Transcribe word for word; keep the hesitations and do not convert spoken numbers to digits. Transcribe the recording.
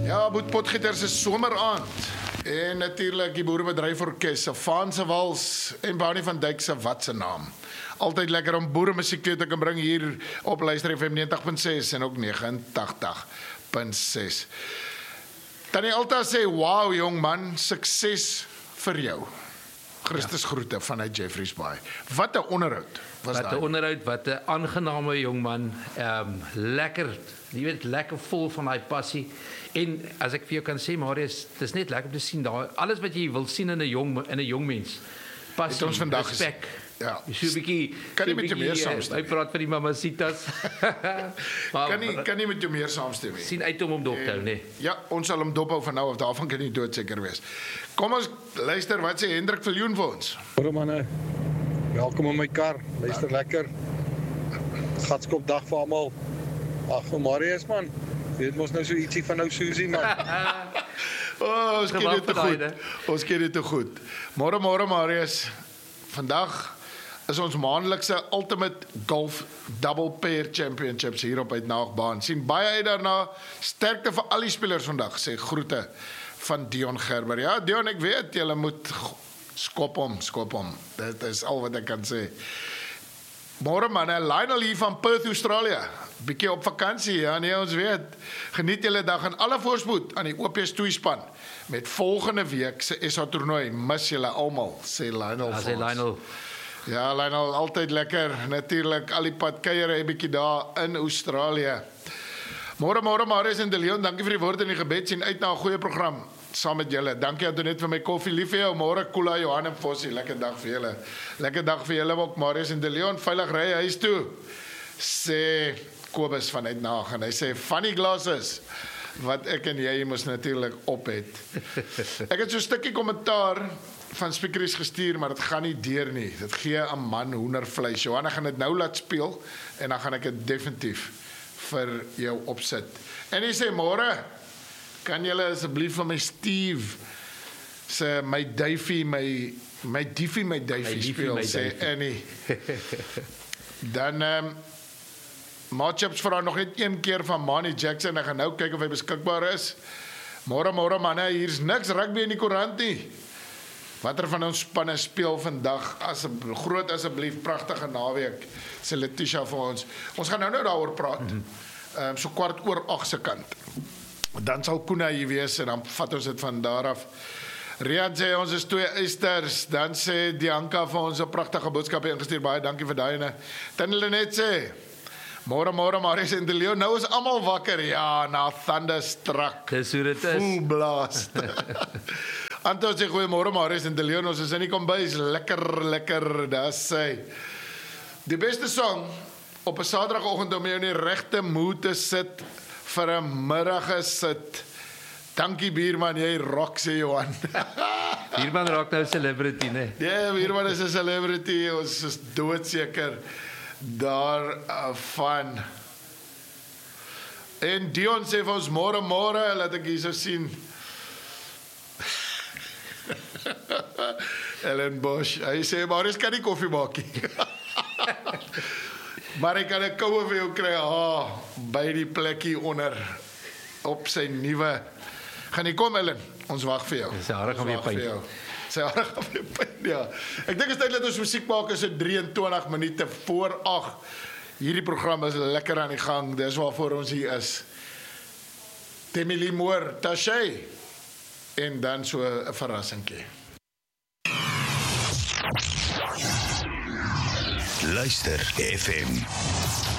Ja, Boet Potgieters is someraand. En natuurlik die Boerebedryforkes se Vaanse Wals en Bonnie van Dijk se Wat se naam. Altyd lekker om boeremusiek te kan bring hier op Luister F M negentig punt ses en ook negenentachtig punt ses. Tannie Alta sê, wow jong man, sukses vir jou. Christus groete vanuit Jeffreys Bay. Wat 'n onderhoud was Wat 'n onderhoud, wat 'n aangename jong man. Ehm um, lekker, jy weet, lekker vol van daai passie. En as ek vir jou kan sê, Marius, dit is net lekker om te sien daar alles wat jy wil sien in 'n jong in 'n jong mens. Passie, ons vandag respek. Ja. So 'n bietjie, kan nie met jou meer saamstem. Hy praat van die mamacitas. kan nie kan nie met jou meer saamstem nie. Sien uit om hom dop te hou, nee. Ja, ons sal hom dop hou van nou af, daarvan kan nie doodseker wees. Kom ons luister wat sê Hendrik Viljoen vir ons. Hallo manne. Welkom in my kar. Luister ja. lekker. Gatskop dag vir almal. Ag, Marius man. Jy het mos nou so ietsie van nou Susie man. oh, ons ken dit te goed. Ons ken dit te goed. Môre môre Marius. Vandag is ons maandelikse Ultimate Golf Double Pair Championships hier op Uitnaagbaan. Sien baie uit daarna. Sterkte vir al die spelers vandag, sê groete van Dion Gerber. Ja, Dion, ek weet julle moet skop hom, skop hom. Dit is al wat ek kan sê. Môre manne, Lionel hier van Perth, Australië. Bietjie op vakansie, ja, nee, ons weet. Geniet julle dag en alle voorspoed aan die O P S toespan met volgende week se S A toernooi. Mis julle almal, sê Lionel. Ja, sê Lionel. Ja, Lionel, altyd lekker. Natuurlik al die pad kuiere 'n bietjie daar in Australië. Môre môre Marius en De Leon, dankie vir die woorde en die gebed. Sien uit na 'n goeie program saam met julle. Dankie Antoinette vir my koffie. Lief vir jou. Môre Kula Johan en Fossie. Lekker dag vir julle. Lekker dag vir julle ook Marius en De Leon. Veilig ry huis toe. Sê Kobus van Uitnaag en hy sê funny glasses wat ek en jy moes natuurlik op het. Ek het so 'n stukkie kommentaar van speakeries gestuur, maar dit gaan nie deur nie. Dit gee 'n man hoendervleis. Johanna gaan dit nou laat speel en dan gaan ek dit definitief vir jou opsit. En hy sê môre kan julle asseblief vir my Steve sê my Duifie my my Diefie my Duifie speel sê Annie. Dan ehm um, Matchups vra nog net een keer van Manny Jackson. Ek gaan nou kyk of hy beskikbaar is. Môre môre manne, hier's niks rugby in die koerant nie. Watter van ons spanne speel vandag? Asseblief groot asseblief pragtige naweek. Sê Letitia vir ons. Ons gaan nou nou daaroor praat. Ehm mm-hmm. um, so kwart oor agt se kant. Dan sal Koena hier wees en dan vat ons dit van daar af. Riyad sê ons is twee eisters. Dan sê Dianka vir ons 'n pragtige boodskap ingestuur. Baie dankie vir daai ene. Dan hulle net sê Môre môre Marius en De Leon, nou is almal wakker. Ja, na thunderstruck. Dis hoe dit is. Full blast. Anton sê goeiemôre Marius en De Leon, ons is in die kombuis, lekker lekker, dis hy. Die beste song op 'n Saterdagoggend om jou in die regte mood te sit vir 'n middage sit. Dankie Bierman, jy rock sê Johan. Bierman rock nou celebrity, né? Ja, Bierman is 'n celebrity, ons is doodseker daar uh, van. En Dion sê vir ons môre môre, laat ek hier so sien. Ellen Bosch, hy sê Marius kan nie koffie maak nie. Maar ek kan 'n koue vir jou kry, ah, by die plekkie onder op sy nuwe. Gaan nie kom Ellen, ons wag vir jou. Sy hare gaan weer pyn. Sy hare gaan weer pyn, ja. Ek dink is tyd dat ons musiek maak, is dit drieëntwintig minute voor agt. Hierdie program is lekker aan die gang, dis waarvoor ons hier is. Demi Lee Moore, Tashay, en dan so 'n verrassingkie. Luister F M.